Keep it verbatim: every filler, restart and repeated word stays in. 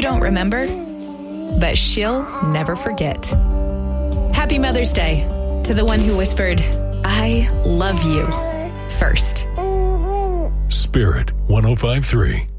don't remember, but she'll never forget. Happy Mother's Day to the one who whispered, I love you, first. Spirit one oh five point three.